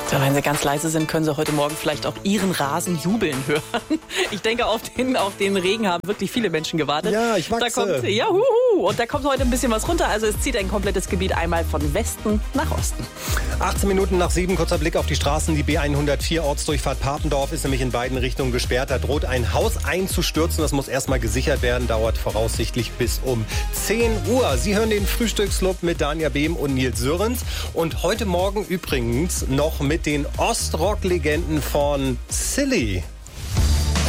So, wenn Sie ganz leise sind, können Sie heute Morgen vielleicht auch Ihren Rasen jubeln hören. Ich denke, auf den Regen haben wirklich viele Menschen gewartet. Ja, ich wachse. Und da kommt heute ein bisschen was runter. Also es zieht ein komplettes Gebiet einmal von Westen nach Osten. 18 Minuten nach 7, kurzer Blick auf die Straßen. Die B104 Ortsdurchfahrt Papendorf ist nämlich in beiden Richtungen gesperrt. Da droht ein Haus einzustürzen. Das muss erstmal gesichert werden. Dauert voraussichtlich bis um 10 Uhr. Sie hören den Frühstücksclub mit Dania Behm und Nils Sörens. Und heute Morgen übrigens noch mit den Ostrock-Legenden von Silly.